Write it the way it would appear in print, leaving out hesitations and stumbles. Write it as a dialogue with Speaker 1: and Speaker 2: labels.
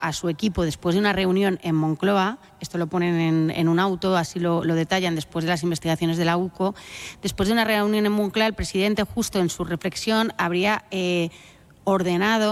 Speaker 1: a su equipo después de una reunión en Moncloa, esto lo ponen en un auto, así lo detallan después de las investigaciones de la UCO, después de una reunión en Moncloa, el presidente justo en su reflexión habría ordenado